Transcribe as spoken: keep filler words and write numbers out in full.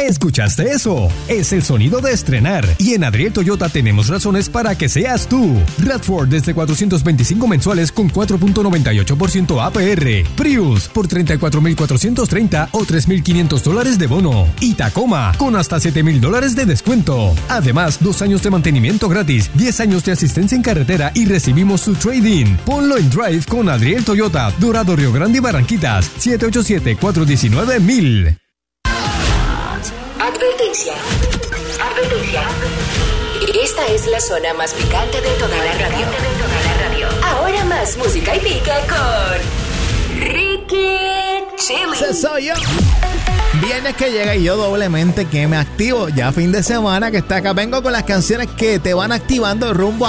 ¿Escuchaste eso? Es el sonido de estrenar. Y en Adriel Toyota tenemos razones para que seas tú. RAV cuatro desde cuatrocientos veinticinco mensuales con cuatro punto noventa y ocho por ciento A P R. Prius por treinta y cuatro mil cuatrocientos treinta o tres mil quinientos dólares de bono. Y Tacoma con hasta siete mil dólares de descuento. Además, dos años de mantenimiento gratis, diez años de asistencia en carretera y recibimos su trade-in. Ponlo en Drive con Adriel Toyota, Dorado, Río Grande y Barranquitas. siete ocho siete, cuatro uno nueve, mil. Advertencia. Advertencia. Esta es la zona más picante de toda la radio. Ahora más música y pica con Ricky Chili. Ese soy yo. Viernes que llega y yo doblemente que me activo. Ya fin de semana que está acá. Vengo con las canciones que te van activando rumbo